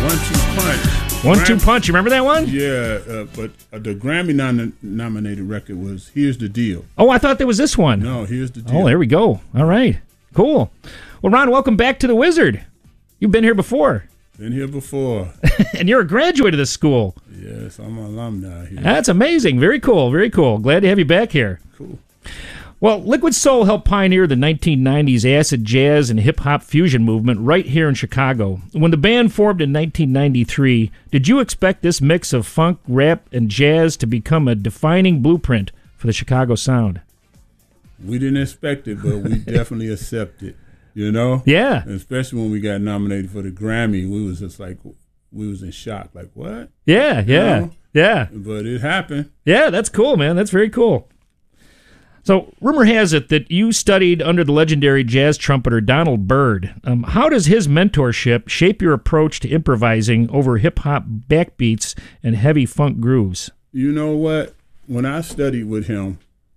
Punch. 1-2 Punch. You remember that one? Yeah, but the Grammy nominated record was Here's the Deal. Oh, I thought there was this one. No, Here's the Deal. Oh, there we go. All right. Cool. Well, Ron, welcome back to the Wizard. You've been here before. Been here before. And you're a graduate of this school. Yes, I'm an alumni here. That's amazing. Very cool. Very cool. Glad to have you back here. Cool. Well, Liquid Soul helped pioneer the 1990s acid jazz and hip-hop fusion movement right here in Chicago. When the band formed in 1993, did you expect this mix of funk, rap, and jazz to become a defining blueprint for the Chicago sound? We didn't expect it, but we definitely accept it, you know? Yeah. And especially when we got nominated for the Grammy, we was just like, we was in shock. Like, what? Yeah, yeah, You know? yeah. But it happened. Yeah, that's cool, man. That's very cool. So, rumor has it that you studied under the legendary jazz trumpeter Donald Byrd. How does his mentorship shape your approach to improvising over hip-hop backbeats and heavy funk grooves? You know what? When I studied with him,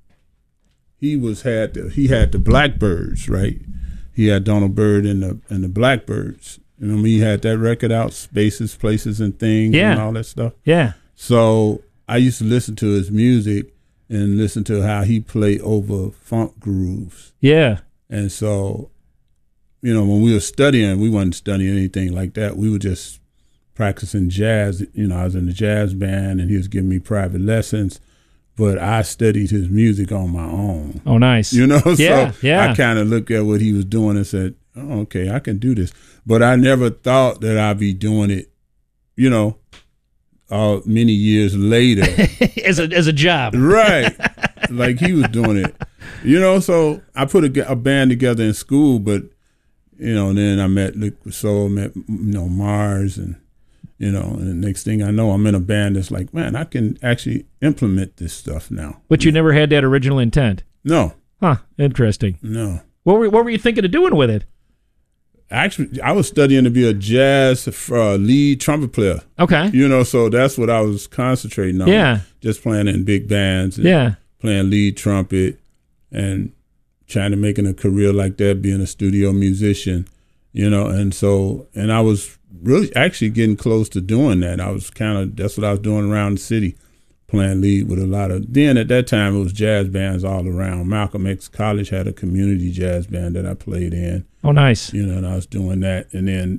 he had the Blackbirds, right? He had Donald Byrd and the Blackbirds. You know, he had that record out, Spaces, Places, and Things, and all that stuff. Yeah. So I used to listen to his music and listen to how he played over funk grooves. Yeah. And so, you know, when we were studying, we wasn't studying anything like that. We were just practicing jazz. You know, I was in the jazz band, and he was giving me private lessons. But I studied his music on my own. Oh, nice. You know, yeah, so yeah. I kind of looked at what he was doing and said, oh, okay, I can do this. But I never thought that I'd be doing it, you know, many years later. as a job. Right. Like he was doing it. You know, so I put a band together in school, but, you know, then I met Liquid Soul, met, you know, Mars, and, you know, and the next thing I know, I'm in a band that's like, man, I can actually implement this stuff now. But you never had that original intent? No. Huh, interesting. No. What were you thinking of doing with it? Actually, I was studying to be a jazz lead trumpet player. Okay. You know, so that's what I was concentrating on. Yeah. Just playing in big bands. And playing lead trumpet and trying to make a career like that, being a studio musician, you know. And so, and I was really actually getting close to doing that. I was that's what I was doing around the city, playing lead with a lot of, then at that time it was jazz bands all around. Malcolm X College had a community jazz band that I played in. Oh, nice. You know, and I was doing that. And then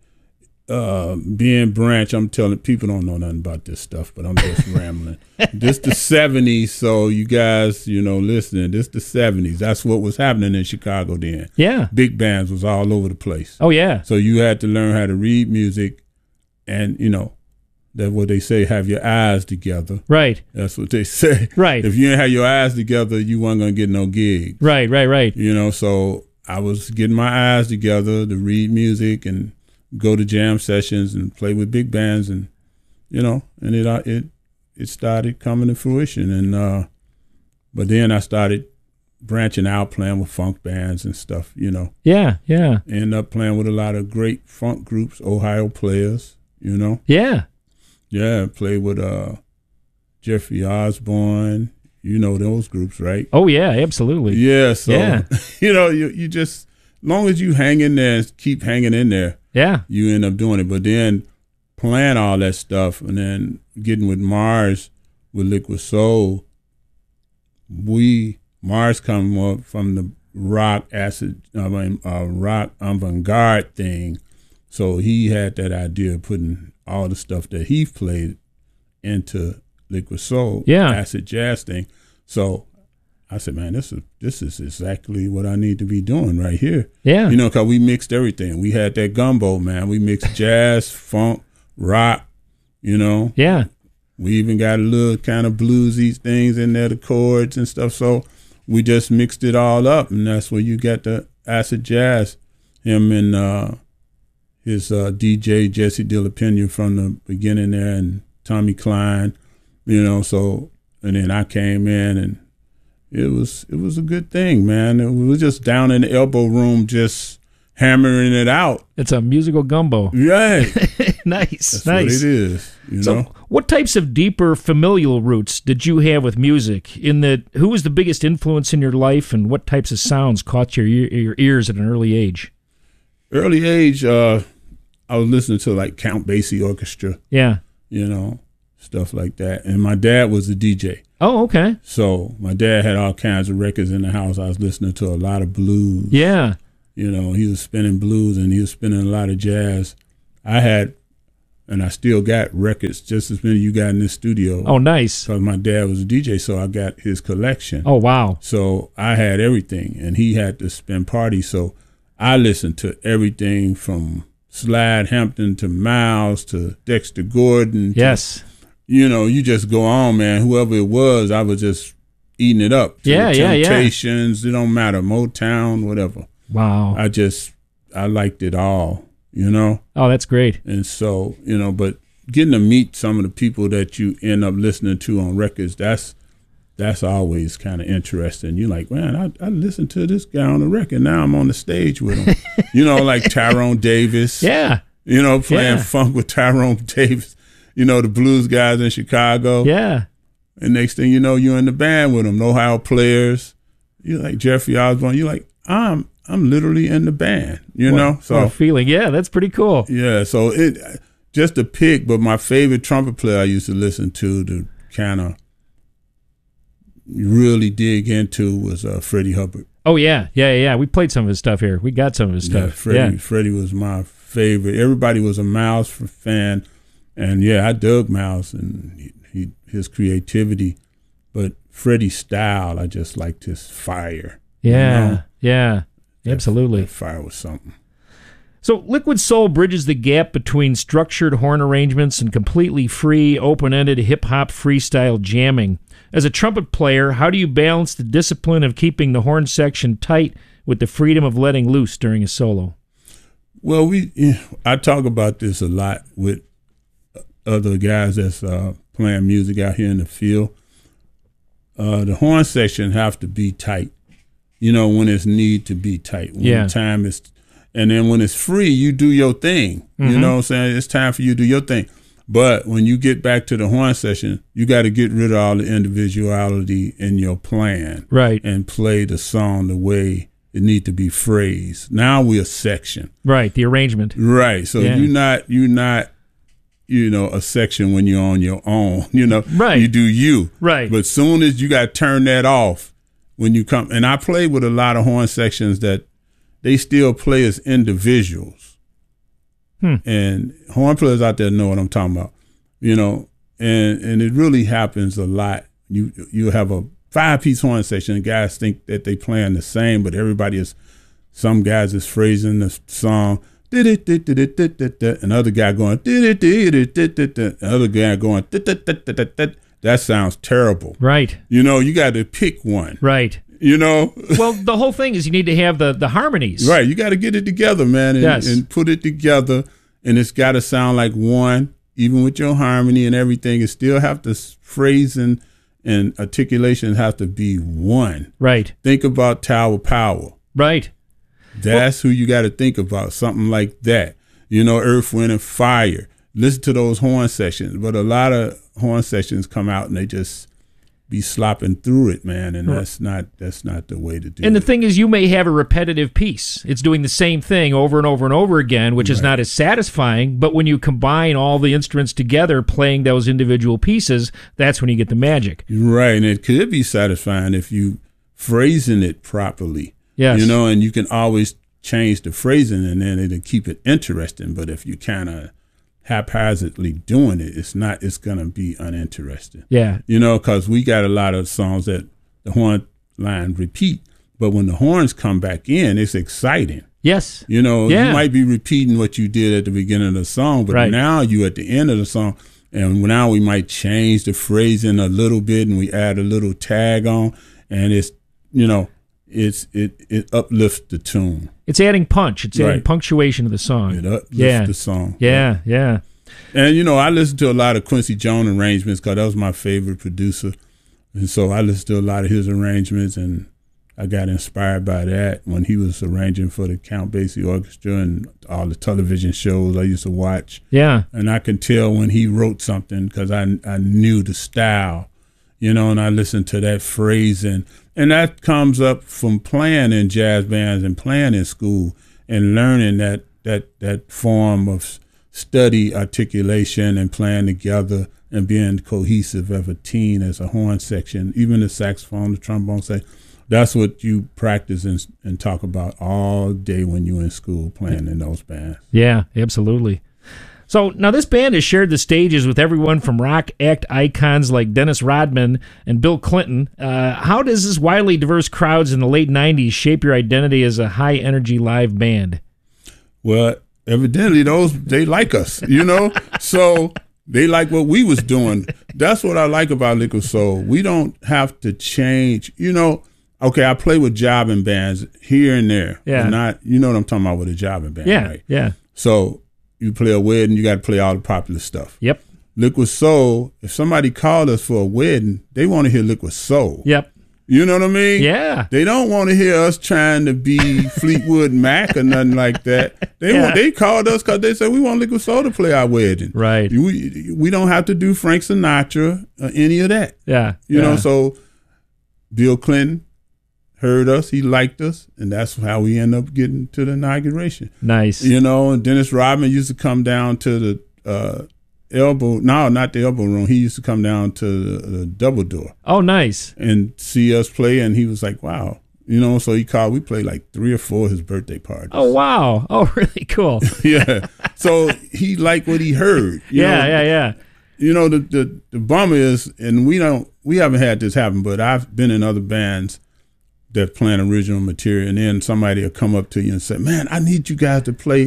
being Branch, I'm telling people don't know nothing about this stuff, but I'm just rambling. This the 70s, so you guys, you know, listening, this the 70s. That's what was happening in Chicago then. Yeah. Big bands was all over the place. Oh, yeah. So you had to learn how to read music and, you know, that's what they say, have your eyes together. Right. That's what they say. Right. If you didn't have your eyes together, you weren't going to get no gigs. Right. You know, so I was getting my eyes together to read music and go to jam sessions and play with big bands, and you know, and it started coming to fruition. And but then I started branching out, playing with funk bands and stuff. You know. Yeah. Ended up playing with a lot of great funk groups, Ohio players. You know. Yeah. Yeah, played with Jeffrey Osborne. You know those groups, right? Oh yeah, absolutely. Yeah. So yeah. you know, you just, as long as you hang in there and keep hanging in there. Yeah. You end up doing it. But then playing all that stuff and then getting with Mars, with Liquid Soul, Mars come up from the rock avant-garde thing. So he had that idea of putting all the stuff that he played into Liquid Soul, acid jazz thing. So I said, man, this is exactly what I need to be doing right here. Yeah. You know, because we mixed everything. We had that gumbo, man. We mixed jazz, funk, rock, you know. Yeah. We even got a little kind of bluesy things in there, the chords and stuff. So we just mixed it all up, and that's where you got the acid jazz. Him and his DJ, Jesse De La Pena, from the beginning there, and Tommy Klein, you know. So, and then I came in, and it was a good thing, man. We was just down in the elbow room, just hammering it out. It's a musical gumbo. Right. Nice. That's what it is. You know? What types of deeper familial roots did you have with music? In that, who was the biggest influence in your life, and what types of sounds caught your ears at an early age? Early age, I was listening to like Count Basie Orchestra, Yeah. you know, stuff like that. And my dad was a DJ. Oh, okay. So my dad had all kinds of records in the house. I was listening to a lot of blues. Yeah. You know, he was spinning blues and he was spinning a lot of jazz. I had, and I still got records just as many you got in this studio. Oh, nice. Because my dad was a DJ, so I got his collection. Oh, wow. So I had everything, and he had to spin parties. So I listened to everything from Slide Hampton to Miles to Dexter Gordon. Yes. You know, you just go on, man. Whoever it was, I was just eating it up. Yeah. Temptations, it don't matter. Motown, whatever. Wow. I liked it all, you know? Oh, that's great. And so, you know, but getting to meet some of the people that you end up listening to on records, that's always kind of interesting. You're like, man, I listened to this guy on the record. Now I'm on the stage with him. You know, like Tyrone Davis. Yeah. You know, playing funk with Tyrone Davis. You know, the blues guys in Chicago. Yeah. And next thing you know, you're in the band with them. No Ohio Players. You're like Jeffrey Osborne. You're like, I'm literally in the band, you know? So what a feeling. Yeah, that's pretty cool. Yeah, so it just a pick, but my favorite trumpet player I used to listen to kind of really dig into was Freddie Hubbard. Oh, yeah. We played some of his stuff here. We got some of his stuff. Freddie was my favorite. Everybody was a Miles fan, and I dug Miles and his creativity, but Freddie's style, I just liked his fire. Yeah, absolutely. That fire was something. So Liquid Soul bridges the gap between structured horn arrangements and completely free, open-ended hip-hop freestyle jamming. As a trumpet player, how do you balance the discipline of keeping the horn section tight with the freedom of letting loose during a solo? Well, I talk about this a lot with other guys that's playing music out here in the field. The horn section have to be tight, you know, when it's need to be tight. When the time is, and then when it's free, you do your thing. Mm-hmm. You know what I'm saying? It's time for you to do your thing. But when you get back to the horn session, you got to get rid of all the individuality in your plan. Right. And play the song the way it need to be phrased. Now we're a section. Right, the arrangement. Right. So you're not, you know, a section when you're on your own. You know, right. You do you. Right. But soon as you got to turn that off when you come, and I play with a lot of horn sections that they still play as individuals. And horn players out there know what I'm talking about, you know, and it really happens a lot. You have a 5-piece horn section, and guys think that they playing the same, but some guys is phrasing the song, another guy going, another guy going, that sounds terrible. Right. You know, you got to pick one. Right. You know? Well, the whole thing is you need to have the harmonies. Right. You got to get it together, man, and put it together, and it's got to sound like one, even with your harmony and everything. It still have to phrasing and articulation have to be one. Right. Think about Tower Power. Right. That's who you got to think about, something like that. You know, Earth, Wind, and Fire. Listen to those horn sections, but a lot of horn sections come out and they just be slopping through it, man, and that's not the way to do it. And the thing is, you may have a repetitive piece. It's doing the same thing over and over and over again, which is not as satisfying, but when you combine all the instruments together playing those individual pieces, that's when you get the magic. Right, and it could be satisfying if you phrasing it properly. Yes. You know, and you can always change the phrasing and then it'll keep it interesting, but if you kind of haphazardly doing it, it's gonna be uninteresting. Yeah. You know, because we got a lot of songs that the horn line repeat, but when the horns come back in, it's exciting. Yes. You know, you might be repeating what you did at the beginning of the song, but now you at the end of the song, and now we might change the phrasing a little bit and we add a little tag on, and it's, you know, it uplifts the tune. It's adding punch. It's adding punctuation to the song. It uplifts the song. Yeah. And, you know, I listen to a lot of Quincy Jones arrangements because that was my favorite producer. And so I listened to a lot of his arrangements, and I got inspired by that when he was arranging for the Count Basie Orchestra and all the television shows I used to watch. Yeah. And I could tell when he wrote something because I knew the style, you know, and I listened to that phrasing. And that comes up from playing in jazz bands and playing in school and learning that that form of study, articulation, and playing together and being cohesive as a team, as a horn section, even the saxophone, the trombone section. That's what you practice and talk about all day when you're in school playing in those bands. Yeah, absolutely. So now this band has shared the stages with everyone from rock act icons like Dennis Rodman and Bill Clinton. How does this widely diverse crowds in the late 90s shape your identity as a high-energy live band? Well, evidently they like us, so they like what we was doing. That's what I like about Liquid Soul. We don't have to change, Okay, I play with jobbing bands here and there. Yeah. But not, you know what I'm talking about with a jobbing band, Yeah, right? yeah. So you play a wedding, you got to play all the popular stuff. Yep. Liquid Soul, if somebody called us for a wedding, they want to hear Liquid Soul. Yep. You know what I mean? Yeah. They don't want to hear us trying to be Fleetwood Mac or nothing like that. They called us because they said we want Liquid Soul to play our wedding. Right. We don't have to do Frank Sinatra or any of that. Yeah. You know, so Bill Clinton heard us, he liked us, and that's how we end up getting to the inauguration. Nice. And Dennis Rodman used to come down to the not the elbow room. He used to come down to the double door. Oh, nice. And see us play, and he was like, wow. So he called, we played like 3 or 4 of his birthday parties. Oh, wow. Oh, really cool. Yeah. So he liked what he heard. Yeah. The bummer is, and we haven't had this happen, but I've been in other bands that playing original material, and then somebody will come up to you and say, man, I need you guys to play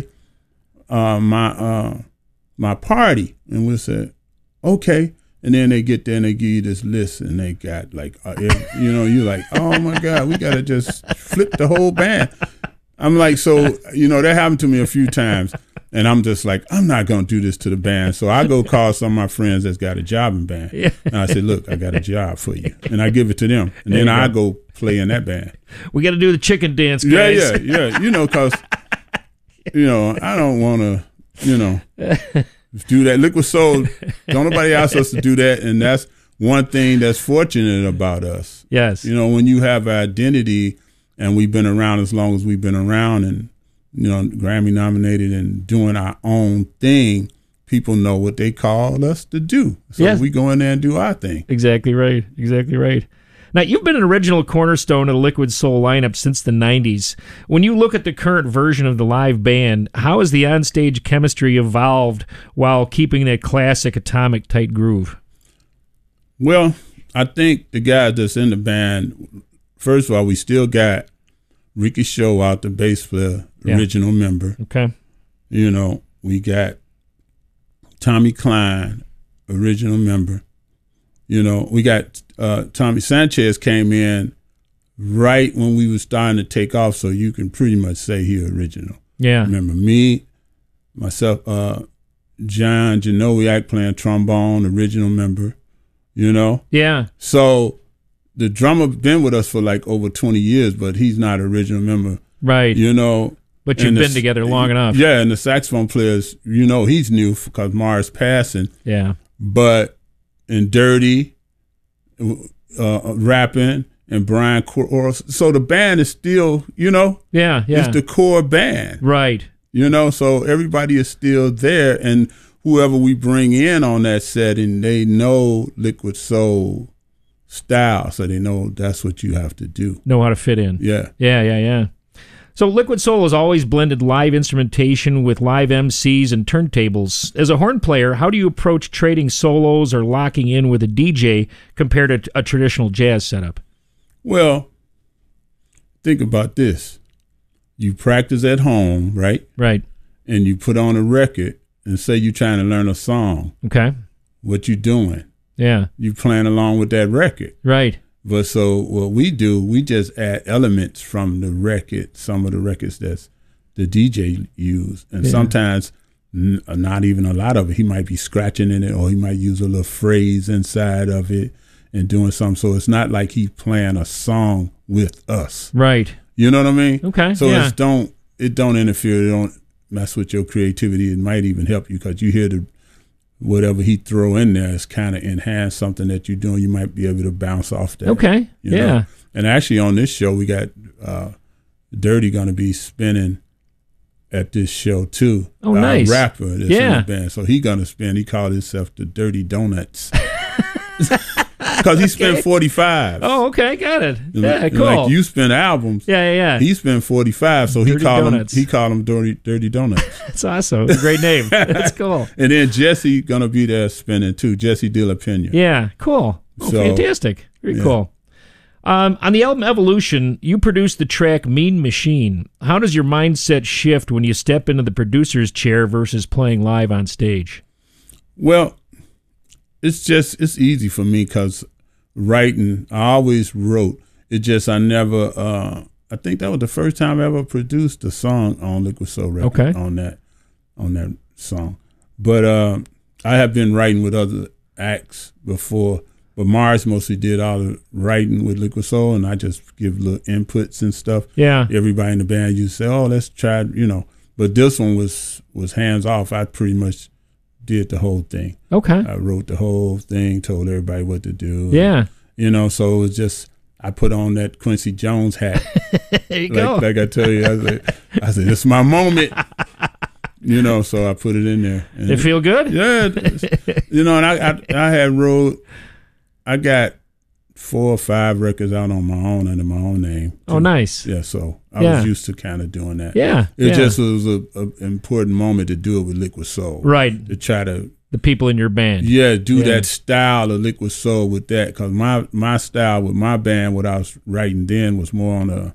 my party. And we'll say, okay. And then they get there and they give you this list, and they got like, you're like, oh my God, we got to just flip the whole band. I'm like, so, that happened to me a few times, and I'm just like, I'm not going to do this to the band. So I go call some of my friends that's got a job in band. Yeah. And I say, look, I got a job for you. And I give it to them. And then I go play in that band. We got to do the chicken dance, guys. Yeah. Because, I don't want to, do that. Liquid Soul, don't nobody ask us to do that. And that's one thing that's fortunate about us. Yes. When you have identity, and we've been around as long as we've been around, and Grammy nominated and doing our own thing, people know what they call us to do. So we go in there and do our thing. Exactly right. Now, you've been an original cornerstone of the Liquid Soul lineup since the 90s. When you look at the current version of the live band, how has the onstage chemistry evolved while keeping that classic atomic tight groove? Well, I think the guys that's in the band, first of all, we still got Ricky Showalter, the bass player, original member. Okay. We got Tommy Klein, original member. We got Tommy Sanchez came in right when we were starting to take off, so you can pretty much say he original. Yeah. Remember me, myself, John Janowiak playing trombone, original member, Yeah. So the drummer been with us for like over 20 years, but he's not an original member. Right. But you've been together long enough. Yeah, and the saxophone players, he's new because Mars passing. Yeah. But in Dirty, rapping, and Brian Coros. So the band is still, Yeah. it's the core band. Right. So everybody is still there, and whoever we bring in on that setting, they know Liquid Soul style, so they know that's what you have to do. Know how to fit in. Yeah. Yeah. So Liquid Soul has always blended live instrumentation with live MCs and turntables. As a horn player, how do you approach trading solos or locking in with a DJ compared to a traditional jazz setup? Well, think about this. You practice at home, right? Right. And you put on a record and say you're trying to learn a song. Okay. What you doing? Yeah. You playing along with that record. Right. But so what we do, we just add elements from the record, some of the records that's the DJ use. And sometimes not even a lot of it. He might be scratching in it, or he might use a little phrase inside of it and doing something. So it's not like he's playing a song with us. Right. You know what I mean? Okay. So it don't interfere. It don't mess with your creativity. It might even help you because you hear whatever he throw in there is kind of enhance something that you're doing. You might be able to bounce off that. Okay. You know? And actually on this show, we got Dirty going to be spinning at this show too. Oh, nice. Rapper that's in the band. So he gonna spend. He called himself the Dirty Donuts. Because he spent 45. Oh, okay, got it. Yeah, cool. Like you spend albums. Yeah. He spent 45, so he called him Dirty Donuts. That's awesome. It's a great name. That's cool. And then Jesse gonna be there spinning too. Jesse De La Pena. Yeah, cool. Oh, so, fantastic. Very cool. On the album Evolution, you produced the track Mean Machine. How does your mindset shift when you step into the producer's chair versus playing live on stage? Well, it's easy for me because writing, I always wrote. It just, I never, I think that was the first time I ever produced a song on Liquid Soul record on that song. But I have been writing with other acts before, but Mars mostly did all the writing with Liquid Soul, and I just give little inputs and stuff. Yeah. Everybody in the band used to say, oh, let's try, But this one was hands off. I pretty much did the whole thing. Okay. I wrote the whole thing, told everybody what to do. Yeah. And, so it was just, I put on that Quincy Jones hat. There you go. Like I tell you, I said, it's my moment. So I put it in there. And it feel good? Yeah. And I had I got 4 or 5 records out on my own under my own name too. Oh, nice. Yeah, so I was used to kind of doing that. Yeah. It just was an important moment to do it with Liquid Soul. Right. To try to the people in your band. Yeah, do that style of Liquid Soul with that, because my style with my band, what I was writing then, was more on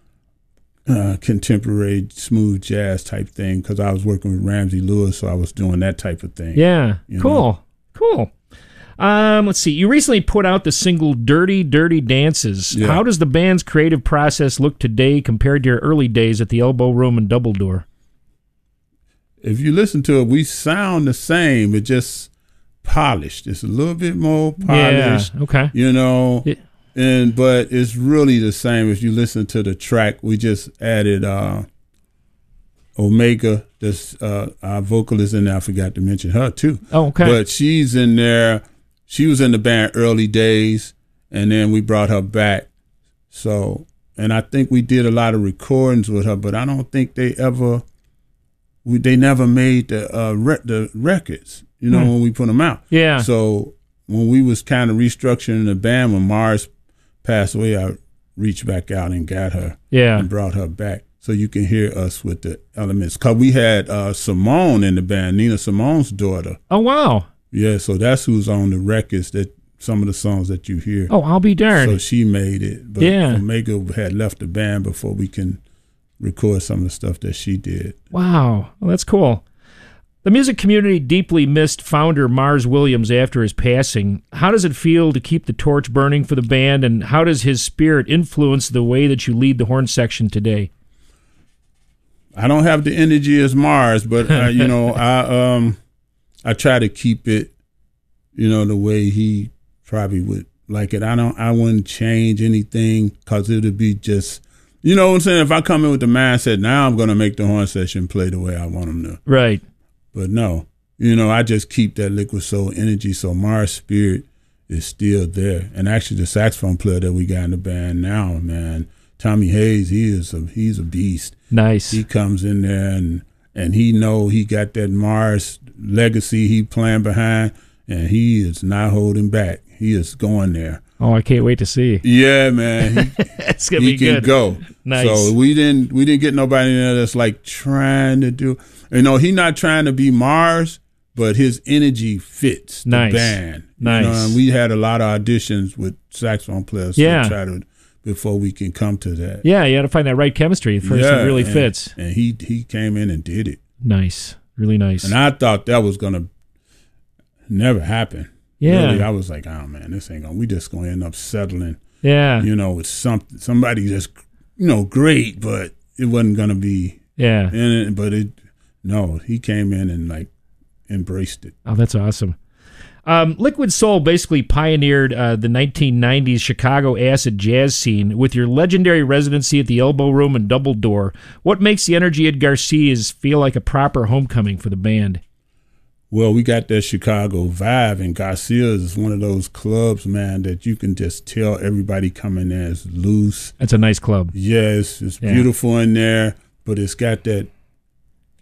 a contemporary smooth jazz type thing, because I was working with Ramsey Lewis, so I was doing that type of thing. Yeah, cool. Let's see. You recently put out the single Dirty, Dirty Dances. Yeah. How does the band's creative process look today compared to your early days at the Elbow Room and Double Door? If you listen to it, we sound the same. It's just polished. It's a little bit more polished. Yeah, okay. But it's really the same. If you listen to the track, we just added Omega, this our vocalist in there. I forgot to mention her too. Oh, okay. But she's in there. She was in the band early days, and then we brought her back. So, and I think we did a lot of recordings with her, but I don't think they never made the records, when we put them out. Yeah. So when we was kind of restructuring the band, when Mars passed away, I reached back out and got her and brought her back. So you can hear us with the elements. Because we had Simone in the band, Nina Simone's daughter. Oh, wow. Yeah, so that's who's on the records, that some of the songs that you hear. Oh, I'll be darned. So she made it. But Omega had left the band before we can record some of the stuff that she did. Wow. Well, that's cool. The music community deeply missed founder Mars Williams after his passing. How does it feel to keep the torch burning for the band, and how does his spirit influence the way that you lead the horn section today? I don't have the energy as Mars, but I try to keep it, the way he probably would like it. I wouldn't change anything, because it would be just, you know what I'm saying? If I come in with the mindset, now I'm going to make the horn section play the way I want them to. Right. But no, I just keep that Liquid Soul energy, so Mars' spirit is still there. And actually the saxophone player that we got in the band now, man, Tommy Hayes, he's a beast. Nice. He comes in there and he got that Mars legacy he playing behind, and he is not holding back. He is going there. Oh, I can't wait to see. Yeah, man. It's gonna be good. He can go. Nice. So we didn't get nobody in there that's like trying to do. He not trying to be Mars, but his energy fits the band. Nice. And we had a lot of auditions with saxophone players. To try to, before we can come to that. Yeah, you got to find that right chemistry first. It really fits. And he came in and did it. Nice. Really nice. And I thought that was gonna never happen. Yeah. Really, I was like, oh man, this ain't we just gonna end up settling. Yeah. With somebody just great, but it wasn't gonna be. Yeah. He came in and embraced it. Oh, that's awesome. Liquid Soul basically pioneered the 1990s Chicago acid jazz scene with your legendary residency at the Elbow Room and Double Door. What makes the energy at Garcia's feel like a proper homecoming for the band? Well, we got that Chicago vibe, and Garcia's is one of those clubs, man, that you can just tell everybody coming there is loose. That's a nice club. Yes, it's beautiful in there, but it's got that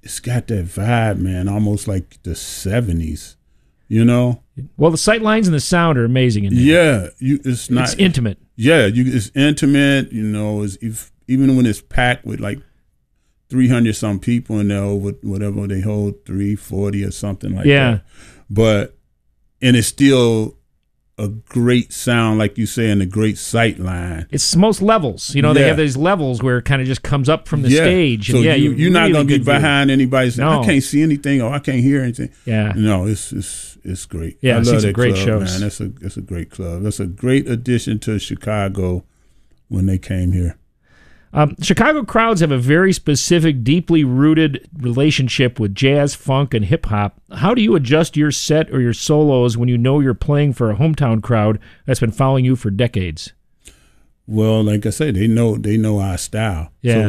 it's got that vibe, man, almost like the 70s, you know? Well, the sight lines and the sound are amazing in there. Yeah, it's not. It's intimate. Yeah, it's intimate, you know, even when it's packed with like 300 some people in there over whatever they hold, 340 or something like that. But, and it's still a great sound, like you say, and a great sight line. It's most levels. You know, they have these levels where it kind of just comes up from the stage. So and you're not going to get behind anybody saying, No. I can't see anything or I can't hear anything. Yeah. No, it's great. Yeah, I love that great club, shows. man. It's a great club. That's a great addition to Chicago when they came here. Chicago crowds have a very specific, deeply rooted relationship with jazz, funk, and hip-hop. How do you adjust your set or your solos when you know you're playing for a hometown crowd that's been following you for decades? Well, like I said, they know our style. Yeah. So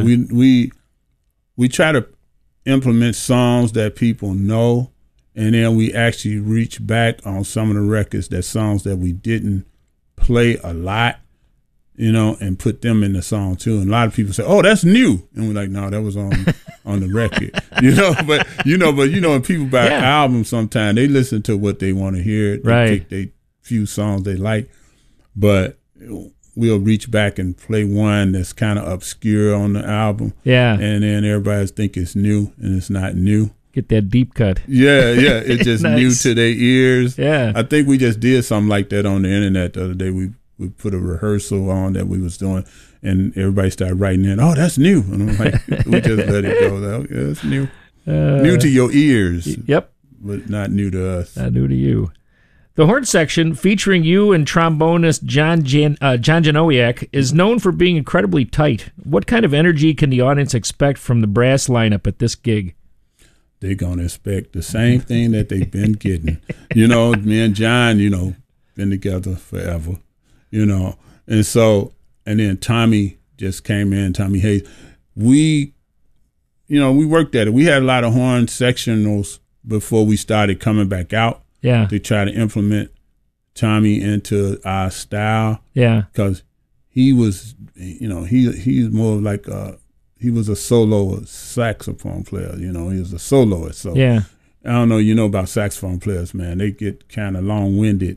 we try to implement songs that people know, and then we actually reach back on some of the records, that songs that we didn't play a lot, you know, and put them in the song too. And a lot of people say, "Oh, that's new," and we're like, "No, that was on the record," you know. But when people buy albums, sometimes they listen to what they want to hear. They pick they few songs they like, but we'll reach back and play one that's kind of obscure on the album. Yeah, and then everybody think it's new, and it's not new. Get that deep cut. Yeah, it's just Nice. new to their ears. Yeah, I think we just did something like that on the internet the other day. We put a rehearsal on that we was doing, and everybody started writing in, "Oh, that's new," and I'm like, we just let it go. Though. Yeah, it's new, new to your ears. Yep, but not new to us. Not new to you. The horn section, featuring you and trombonist John Janowiak, is known for being incredibly tight. What kind of energy can the audience expect from the brass lineup at this gig? They're gonna expect the same thing that they've been getting. You know, me and John, you know, been together forever. You know, and then Tommy just came in, Tommy Hayes. We worked at it. We had a lot of horn sectionals before we started coming back out. Yeah. To try to implement Tommy into our style. Yeah. Because he was, he's more like he was a solo saxophone player. You know, he was a soloist. So yeah. I don't know, you know about saxophone players, man. They get kind of long-winded.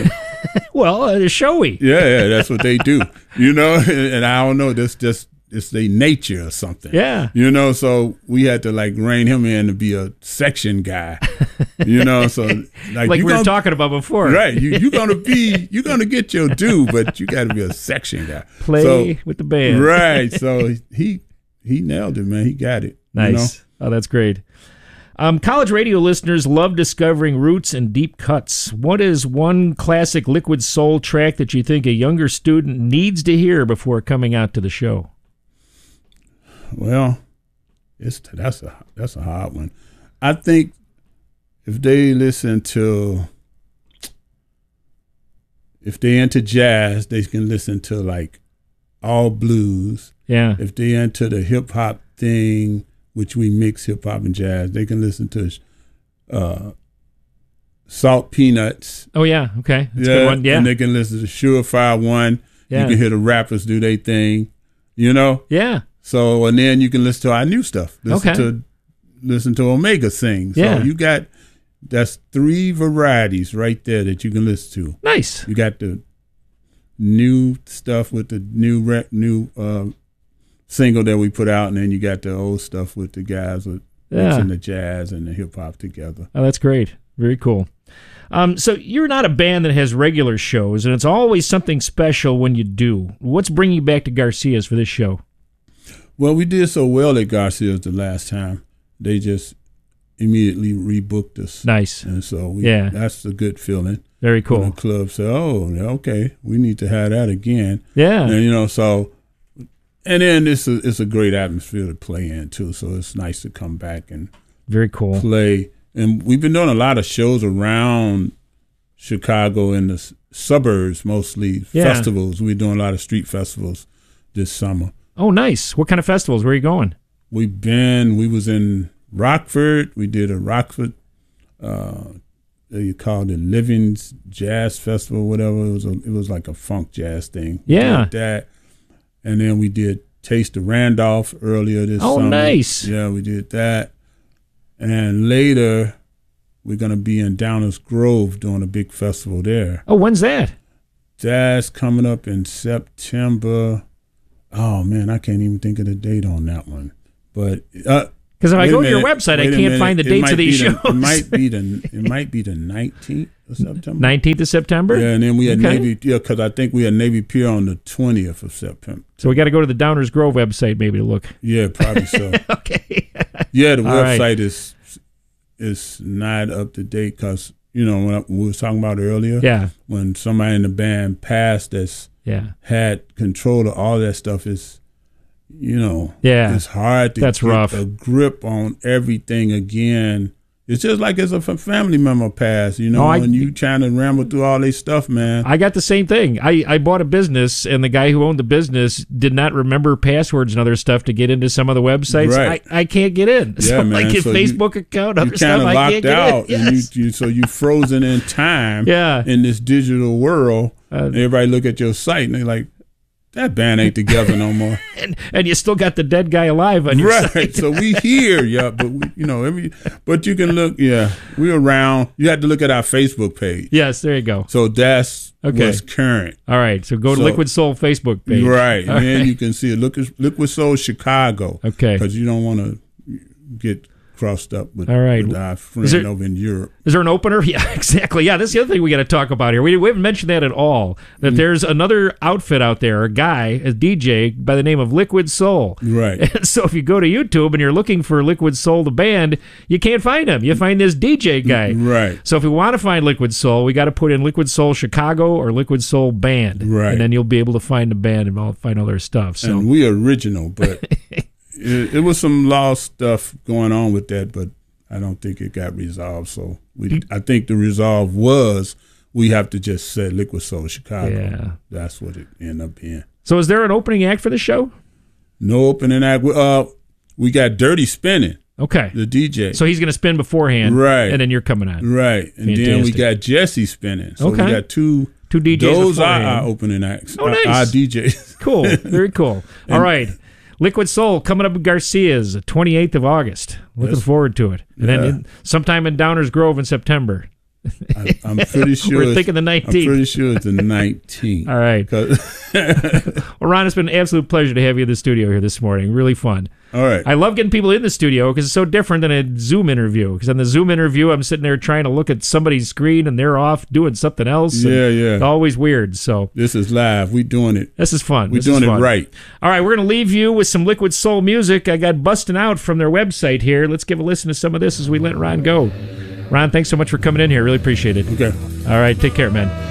Well, showy. Yeah, that's what they do. You know, and I don't know, it's their nature or something. Yeah. You know, so we had to like rein him in to be a section guy. You know, so like we were talking about before. Right. You're gonna get your due, but you gotta be a section guy. Play with the band. Right. So he nailed it, man. He got it. Nice. You know? Oh, that's great. College radio listeners love discovering roots and deep cuts. What is one classic Liquid Soul track that you think a younger student needs to hear before coming out to the show? Well, that's a hard one. I think if they into jazz, they can listen to like all blues. Yeah. If they into the hip hop thing, which we mix hip hop and jazz, they can listen to Salt Peanuts. Oh yeah, okay, that's a good one. Yeah, and they can listen to Surefire One. Yeah. You can hear the rappers do their thing. You know. Yeah. So and then you can listen to our new stuff. Listen to Omega sing. So yeah. That's 3 varieties right there that you can listen to. Nice. You got the new stuff with the new single that we put out, and then you got the old stuff with the guys with mixing the jazz and the hip hop together. Oh, that's great. Very cool. So you're not a band that has regular shows, and it's always something special when you do. What's bringing you back to Garcia's for this show? Well, we did so well at Garcia's the last time. They just immediately rebooked us. Nice. And so that's a good feeling. Very cool. When the club said, "Oh, okay, we need to have that again." Yeah. And so. And then it's a great atmosphere to play in too, so it's nice to come back and very cool play. And we've been doing a lot of shows around Chicago in the suburbs, mostly festivals. We're doing a lot of street festivals this summer. Oh, nice! What kind of festivals? Where are you going? We was in Rockford. We did a Rockford. You called it Living's Jazz Festival, whatever. It was like a funk jazz thing. Yeah, like that. And then we did Taste of Randolph earlier this summer. Oh, nice. Yeah, we did that. And later, we're going to be in Downers Grove doing a big festival there. Oh, when's that? That's coming up in September. Oh, man, I can't even think of the date on that one. But because if I go to your website, I can't find the dates of these shows. It might be the 19th of September. 19th of September? Yeah, and then we had Navy, because I think we had Navy Pier on the 20th of September. So we got to go to the Downers Grove website maybe to look. Yeah, probably so. Okay. Yeah, the website is not up to date because, when we were talking about earlier, when somebody in the band passed that's had control of all that stuff, it's hard to get rough. A grip on everything again. It's just like as a family member passed, when you trying to ramble through all this stuff, man. I got the same thing. I bought a business, and the guy who owned the business did not remember passwords and other stuff to get into some of the websites. Right. I can't get in. Yeah, so man. Like his so Facebook account, other stuff, I can't get out, in. Yes. And so you frozen in time Yeah. in this digital world. Everybody look at your site, and they're like, that band ain't together no more. and you still got the dead guy alive on your site. Right. So we here, but but you can look, we're around. You have to look at our Facebook page. Yes, there you go. So that's what's current. All right. So go to Liquid Soul Facebook page. Right. And then you can see it. Liquid Soul Chicago. Okay. Because you don't want to get crossed up with, all right. with our friend over in Europe. Is there an opener? Yeah, exactly. Yeah, that's the other thing we got to talk about here. We haven't mentioned that at all, that there's another outfit out there, a guy, a DJ by the name of Liquid Soul. Right. And so if you go to YouTube and you're looking for Liquid Soul, the band, you can't find him. You find this DJ guy. Right. So if we want to find Liquid Soul, we got to put in Liquid Soul Chicago or Liquid Soul Band. Right. And then you'll be able to find the band and find all their stuff. So. And we original, but it was some lost stuff going on with that, but I don't think it got resolved. So I think the resolve was we have to just say Liquid Soul Chicago. Yeah. That's what it ended up being. So is there an opening act for the show? No opening act. We got Dirty Spinning. Okay. The DJ. So he's going to spin beforehand. Right. And then you're coming on. Right. And Fantastic. then we got Jesse spinning. So we got two DJs Those beforehand. are our opening acts. Oh, nice. Our DJs. Cool. Very cool. All right. Liquid Soul coming up at Garcia's, 28th of August. Looking forward to it. And then sometime in Downers Grove in September. I'm pretty sure. We're thinking the 19th. I'm pretty sure it's the 19th. All right. Well, Ron, it's been an absolute pleasure to have you in the studio here this morning. Really fun. All right. I love getting people in the studio because it's so different than a Zoom interview. Because on the Zoom interview, I'm sitting there trying to look at somebody's screen and they're off doing something else. Yeah. It's always weird. So this is live. We doing it. This is fun. We're doing it right. All right, we're going to leave you with some Liquid Soul music. I got Bustin' Out from their website here. Let's give a listen to some of this as we let Ron go. Ron, thanks so much for coming in here. Really appreciate it. Okay. All right, take care, man.